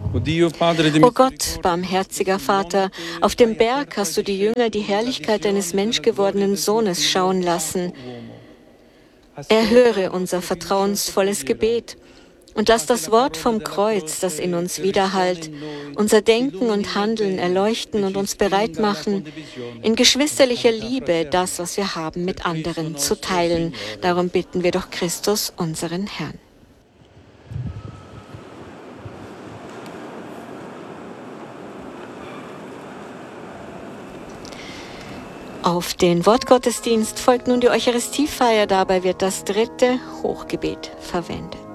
O Gott, barmherziger Vater, auf dem Berg hast du die Jünger die Herrlichkeit deines menschgewordenen Sohnes schauen lassen. Erhöre unser vertrauensvolles Gebet und lass das Wort vom Kreuz, das in uns widerhallt, unser Denken und Handeln erleuchten und uns bereit machen, in geschwisterlicher Liebe das, was wir haben, mit anderen zu teilen. Darum bitten wir durch Christus, unseren Herrn. Auf den Wortgottesdienst folgt nun die Eucharistiefeier. Dabei wird das dritte Hochgebet verwendet.